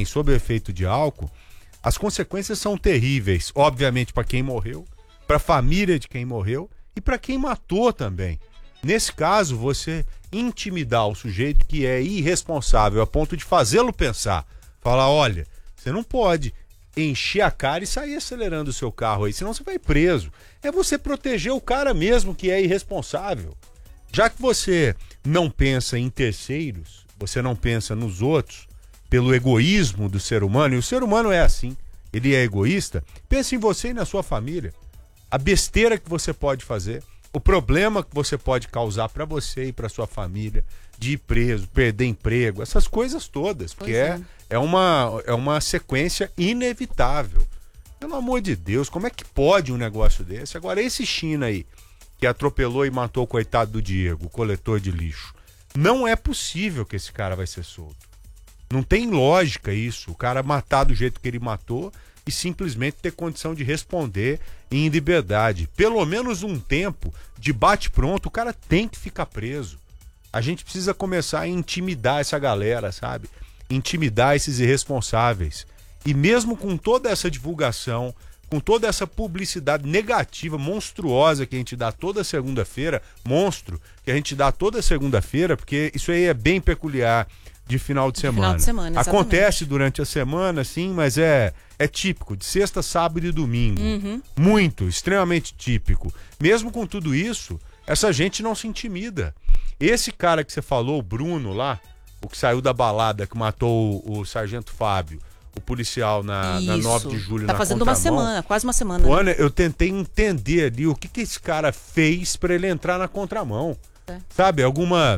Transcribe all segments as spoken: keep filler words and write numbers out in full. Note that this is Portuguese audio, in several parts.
alguém sob o efeito de álcool, as consequências são terríveis, obviamente para quem morreu, para a família de quem morreu e para quem matou também. Nesse caso, você intimidar o sujeito que é irresponsável a ponto de fazê-lo pensar, falar, olha, você não pode encher a cara e sair acelerando o seu carro aí, senão você vai preso. É você proteger o cara mesmo que é irresponsável. Já que você não pensa em terceiros, você não pensa nos outros, pelo egoísmo do ser humano, e o ser humano é assim, ele é egoísta, pense em você e na sua família. A besteira que você pode fazer, o problema que você pode causar para você e para sua família, de ir preso, perder emprego, essas coisas todas, porque é, é, uma, é uma sequência inevitável. Pelo amor de Deus, como é que pode um negócio desse? Agora, esse China aí, que atropelou e matou o coitado do Diego, o coletor de lixo, não é possível que esse cara vai ser solto. Não tem lógica isso, o cara matar do jeito que ele matou e simplesmente ter condição de responder em liberdade. Pelo menos um tempo de bate-pronto, o cara tem que ficar preso. A gente precisa começar a intimidar essa galera, sabe? Intimidar esses irresponsáveis. E mesmo com toda essa divulgação, com toda essa publicidade negativa, monstruosa que a gente dá toda segunda-feira, monstro, que a gente dá toda segunda-feira, porque isso aí é bem peculiar de final de semana. Final de semana, acontece durante a semana, sim, mas é, é típico, de sexta, sábado e domingo. Uhum. Muito, extremamente típico. Mesmo com tudo isso, essa gente não se intimida. Esse cara que você falou, o Bruno lá, o que saiu da balada, que matou o, o Sargento Fábio, o policial na, na nove de julho, tá na fazendo uma semana, quase uma semana. Ana, né? Eu tentei entender ali o que, que esse cara fez para ele entrar na contramão. É. Sabe, alguma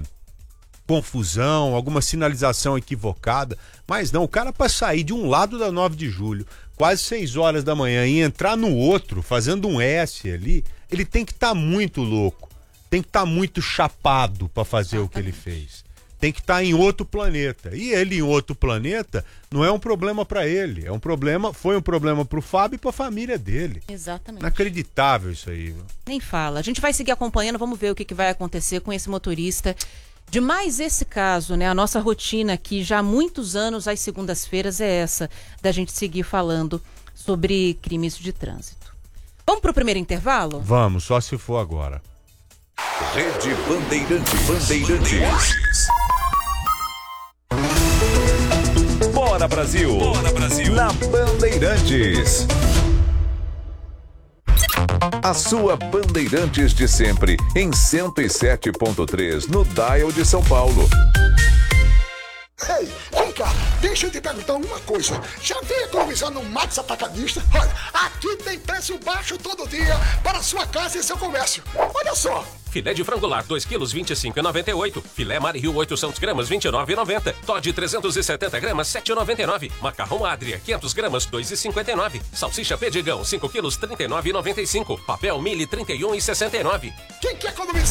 confusão, alguma sinalização equivocada, mas não, o cara para sair de um lado da nove de julho, quase seis horas da manhã, e entrar no outro, fazendo um S ali, ele tem que estar tá muito louco, tem que estar tá muito chapado para fazer Exatamente. O que ele fez. Tem que estar tá em outro planeta. E ele em outro planeta não é um problema para ele, é um problema, foi um problema para o Fábio e para a família dele. Exatamente. Inacreditável isso aí. Viu? Nem fala. A gente vai seguir acompanhando, vamos ver o que, que vai acontecer com esse motorista. De mais esse caso, né? A nossa rotina aqui já há muitos anos, às segundas-feiras, é essa, da gente seguir falando sobre crimes de trânsito. Vamos para o primeiro intervalo? Vamos, só se for agora. Rede Bandeirantes. Bandeirantes. Bora Brasil. Bora Brasil. Na Bandeirantes. A sua Bandeirantes de sempre, em cento e sete ponto três, no Dial de São Paulo. Ei, vem cá, deixa eu te perguntar uma coisa. Já vem economizar no Max Atacadista? Olha, aqui tem preço baixo todo dia para sua casa e seu comércio. Olha só. Filé de frango lar, dois quilos, vinte e cinco reais e noventa e oito centavos. Filé Mari-Rio, oitocentos gramas, vinte e nove reais e noventa centavos. Todd, trezentos e setenta gramas, sete reais e noventa e nove centavos. Macarrão Adria, quinhentos gramas, dois reais e cinquenta e nove centavos. Salsicha Pedigão, cinco quilos, trinta e nove reais e noventa e cinco centavos. Papel Mille, trinta e um reais e sessenta e nove centavos. Quem quer economizar?